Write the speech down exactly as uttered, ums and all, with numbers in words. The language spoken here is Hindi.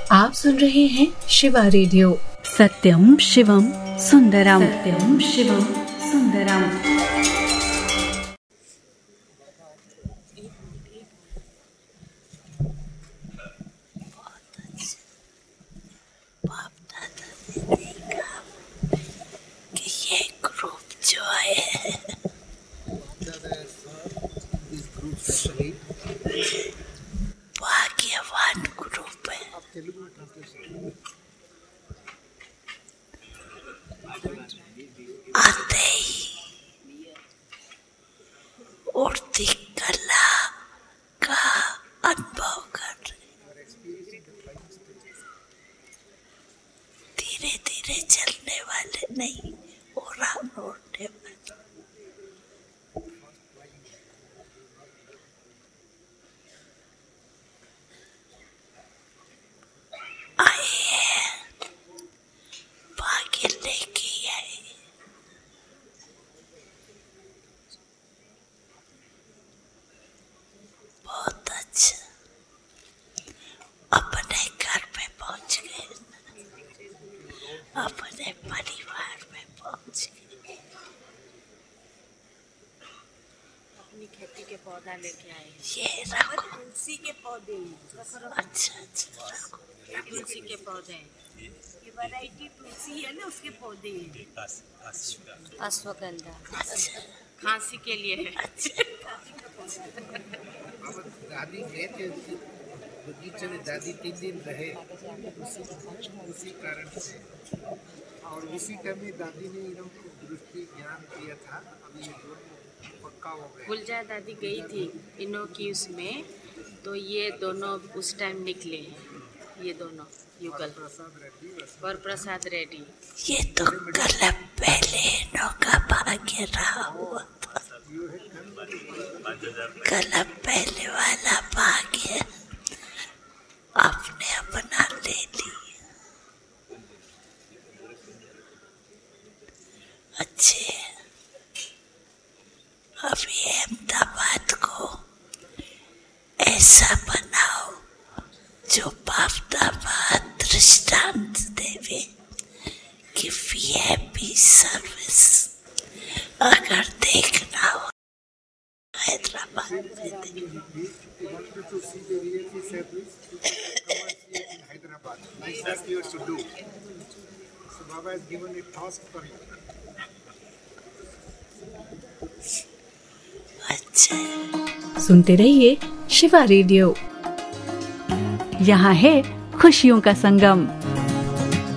आप सुन रहे हैं शिवा रेडियो। सत्यम शिवम सुंदरम, सत्यम शिवम सुंदरम। भाग्यवान ग्रुप है। आते ही उड़ती कला का अनुभव कर रहे, धीरे धीरे चलने वाले नहीं, उड़ान उड़ने वाले। अपने घर में पहुंच गए, अपने परिवार में पहुंच गए। अपनी खेती के पौधा लेके आए। ये रखो, तुलसी के पौधे। अच्छा अच्छा रखो। तुलसी के पौधे, ये वैरायटी तुलसी है ना, उसके पौधे हैं। अश्वगंधा अच्छा, खांसी के लिए है। अच्छा। दादी गए थे बगीचे में, दादी तीन दिन रहे उसी उसी कारण से, और उसी टाइम में दादी ने इन्हों को दृष्टि ज्ञान दिया था। अभी ये दोनों पक्का हो गए। गुलजार दादी गई थी इनो की उसमें, तो ये दोनों उस टाइम निकले हैं, ये दोनों युगल प्रसाद रेड्डी और प्रसाद रेड्डी। ये तो कल पहले इन्हों का भाग्य रहा हुआ था, कल पहले वाला भाग्य आपने अपना ले लिया। अच्छे, अभी अहमदाबाद को ऐसा बनाओ जो बाप दृष्टांत देवे कि वीआईपी सर्विस अगर देखना हो हैदराबाद में Hyderabad. Nice that you to do. So Baba has given a task for you. अच्छा, सुनते रहिए शिवा रेडियो। यहाँ है खुशियों का संगम।